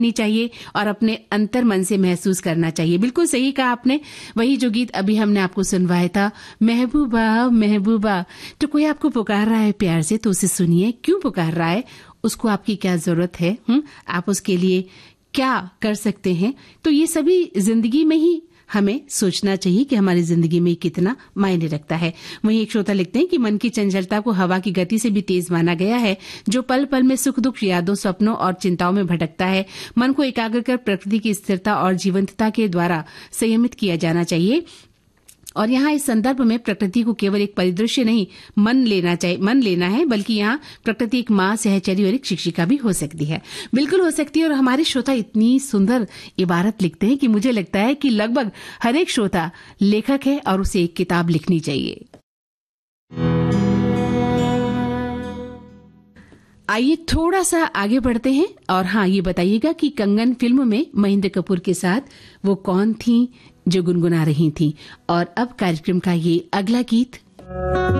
नहीं चाहिए और अपने अंतर मन से महसूस करना चाहिए। बिल्कुल सही कहा आपने। वही जो गीत अभी हमने आपको सुनवाया था, महबूबा महबूबा, तो कोई आपको पुकार रहा है प्यार से तो उसे सुनिए। क्यों पुकार रहा है, उसको आपकी क्या जरूरत है, आप उसके लिए क्या कर सकते हैं, तो ये सभी जिंदगी में ही हमें सोचना चाहिए कि हमारी जिंदगी में कितना मायने रखता है। वहीं एक श्रोता लिखते हैं कि मन की चंचलता को हवा की गति से भी तेज माना गया है, जो पल पल में सुख दुख, यादों, सपनों और चिंताओं में भटकता है। मन को एकाग्र कर प्रकृति की स्थिरता और जीवंतता के द्वारा संयमित किया जाना चाहिए। और यहाँ इस संदर्भ में प्रकृति को केवल एक परिदृश्य नहीं मन लेना है, बल्कि यहाँ प्रकृति एक माँ, सहचरी और एक शिक्षिका भी हो सकती है। बिल्कुल हो सकती है। और हमारे श्रोता इतनी सुंदर इबारत लिखते हैं कि मुझे लगता है कि लगभग हर एक श्रोता लेखक है और उसे एक किताब लिखनी चाहिए। आइए थोड़ा सा आगे बढ़ते हैं और हाँ, ये बताइएगा कि कंगन फिल्म में महेंद्र कपूर के साथ वो कौन थी जो गुनगुना रही थी। और अब कार्यक्रम का ये अगला गीत।